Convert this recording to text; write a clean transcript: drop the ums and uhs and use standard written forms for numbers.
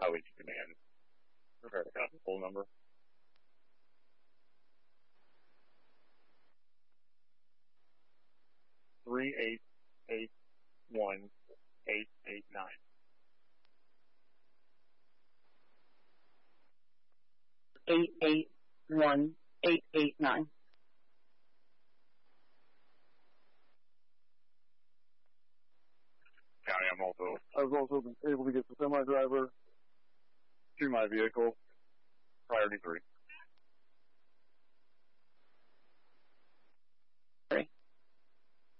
Highway to Command. Prepare to copy full number. $3,881,889. 881,889. County, I was also able to get the semi driver to my vehicle. Priority 3.